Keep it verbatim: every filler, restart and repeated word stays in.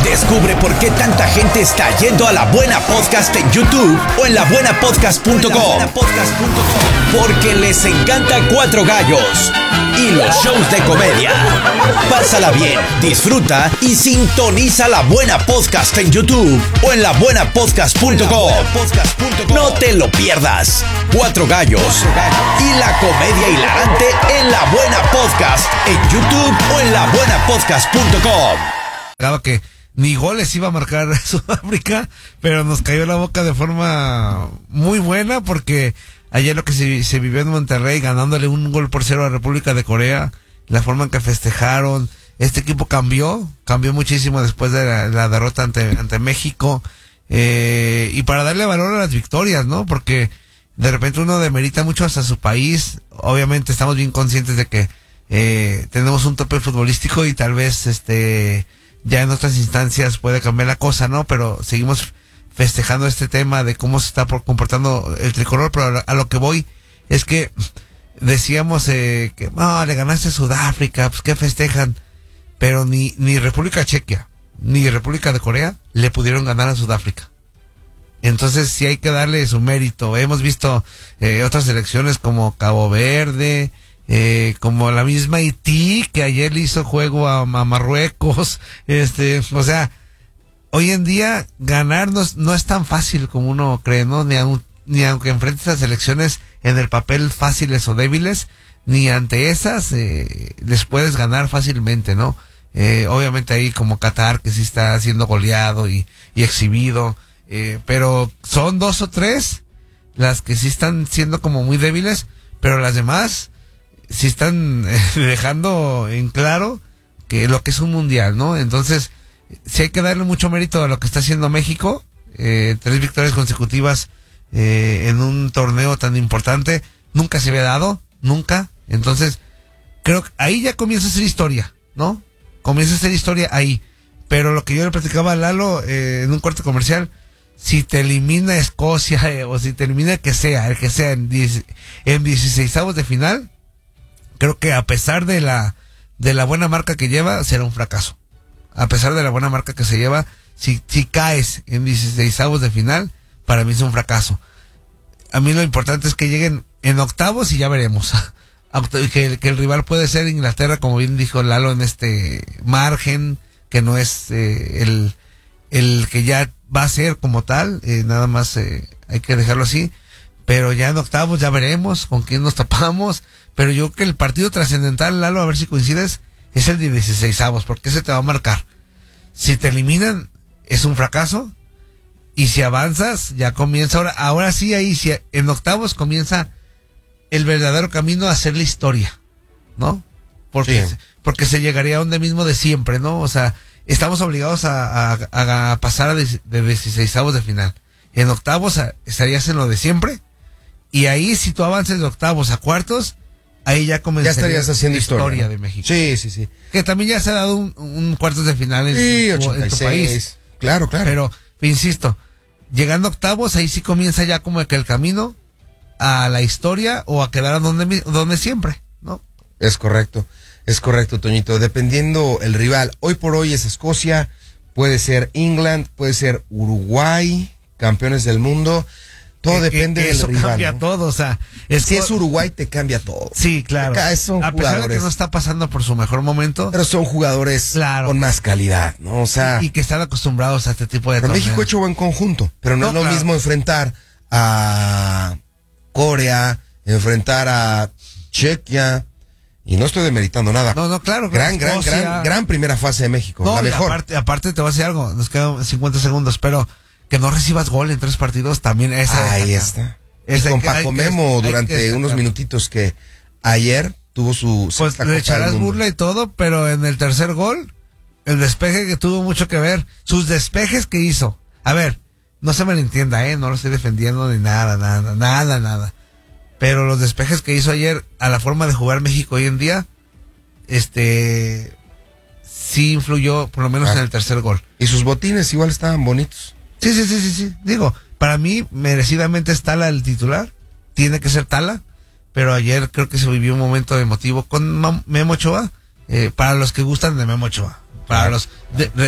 Descubre por qué tanta gente está yendo a La Buena Podcast en YouTube o en la buena podcast punto com. Porque les encanta Cuatro Gallos y los shows de comedia. Pásala bien, disfruta y sintoniza La Buena Podcast en YouTube o en la buena podcast punto com. No te lo pierdas. Cuatro Gallos y la comedia hilarante en La Buena Podcast en YouTube o en la buena podcast punto com. Que ni goles iba a marcar Sudáfrica, pero nos cayó la boca de forma muy buena, porque ayer lo que se, se vivió en Monterrey, ganándole un gol por cero a República de Corea, la forma en que festejaron, este equipo cambió, cambió muchísimo después de la, la derrota ante, ante México, eh, y para darle valor a las victorias, ¿no? Porque de repente uno demerita mucho hasta su país. Obviamente estamos bien conscientes de que eh, tenemos un tope futbolístico y tal vez este ya en otras instancias puede cambiar la cosa, ¿no? Pero seguimos festejando este tema de cómo se está comportando el tricolor. Pero a lo que voy es que decíamos eh, que no, le ganaste a Sudáfrica, pues que festejan, pero ni, ni República Checa ni República de Corea le pudieron ganar a Sudáfrica. Entonces sí hay que darle su mérito. Hemos visto eh, otras selecciones como Cabo Verde, eh, como la misma Haití, que ayer le hizo juego a, a Marruecos. Este, o sea, hoy en día ganar no, no es tan fácil como uno cree, ¿no? Ni, aun, ni aunque enfrentes a selecciones en el papel fáciles o débiles, ni ante esas eh, les puedes ganar fácilmente, ¿no? Eh, obviamente ahí como Qatar, que sí está siendo goleado y, y exhibido. Eh, pero son dos o tres las que sí están siendo como muy débiles, pero las demás sí están eh, dejando en claro que lo que es un mundial, ¿no? Entonces, sí hay que darle mucho mérito a lo que está haciendo México. Eh, tres victorias consecutivas eh, en un torneo tan importante, nunca se había dado, nunca. Entonces, creo que ahí ya comienza a ser historia, ¿no? Comienza a ser historia ahí. Pero lo que yo le platicaba a Lalo eh, en un corte comercial, si te elimina Escocia eh, o si te elimina el que sea, el que sea en, diez, en dieciseisavos de final, creo que a pesar de la de la buena marca que lleva, será un fracaso. A pesar de la buena marca que se lleva, si, si caes en dieciseisavos de final, para mí es un fracaso. A mí lo importante es que lleguen en octavos y ya veremos. que, que el rival puede ser Inglaterra, como bien dijo Lalo, en este margen, que no es eh, el, el que ya va a ser como tal, eh, nada más eh, hay que dejarlo así, pero ya en octavos ya veremos con quién nos tapamos. Pero yo creo que el partido trascendental, Lalo, a ver si coincides, es el de dieciseisavos, porque ese te va a marcar. Si te eliminan, es un fracaso, y si avanzas, ya comienza, ahora, ahora sí ahí, si en octavos comienza el verdadero camino a hacer la historia, ¿no? Porque, sí. porque se llegaría a donde mismo de siempre, ¿no? O sea, estamos obligados a, a, a pasar a de, de dieciseisavos de final. En octavos a, estarías en lo de siempre, y ahí si tú avances de octavos a cuartos, ahí ya comenzaría ya estarías haciendo la historia, historia, ¿no? de México. Sí, sí, sí. Que también ya se ha dado un, un cuartos de final en, sí, tu, en tu país. Claro, claro. Pero, insisto, llegando a octavos, ahí sí comienza ya como que el camino a la historia o a quedar donde, donde siempre, ¿no? Es correcto, es correcto, Toñito. Dependiendo el rival, hoy por hoy es Escocia, puede ser England, puede ser Uruguay, campeones del mundo. Todo eh, eh, depende del eso rival. Eso cambia ¿no? todo, o sea. Es si co- es Uruguay, te cambia todo. Sí, claro. Acá son a pesar jugadores, de que no está pasando por su mejor momento. Pero son jugadores claro, con más calidad, ¿no? O sea. Y, y que están acostumbrados a este tipo de pero torneos. México ha hecho buen conjunto, pero no, no es lo claro. mismo enfrentar a Corea, enfrentar a Chequia. Y no estoy demeritando nada. No, no, claro. Gran, gran, gran, gran primera fase de México. No, la mejor. Aparte, aparte te voy a decir algo. Nos quedan cincuenta segundos, pero que no recibas gol en tres partidos también. Esa Ahí es está. Es con Paco Memo durante unos minutitos que ayer tuvo su... Pues le echarás burla y todo, pero en el tercer gol, el despeje que tuvo mucho que ver, sus despejes que hizo. A ver, no se me lo entienda, ¿eh? No lo estoy defendiendo ni nada, nada, nada, nada. Pero los despejes que hizo ayer a la forma de jugar México hoy en día, este, sí influyó por lo menos ah. en el tercer gol. Y sus botines igual estaban bonitos. Sí, sí, sí, sí, sí. Digo, para mí, merecidamente es Tala el titular. Tiene que ser Tala. Pero ayer creo que se vivió un momento emotivo con Memo Ochoa. Eh, para los que gustan de Memo Ochoa. Para ah. los... De, de,